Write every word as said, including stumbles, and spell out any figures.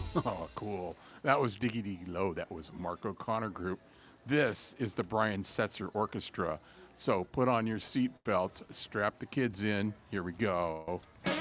Oh, cool. That was Diggy Diggy Low. That was Mark O'Connor Group. This is the Brian Setzer Orchestra. So put on your seat belts, strap the kids in. Here we go.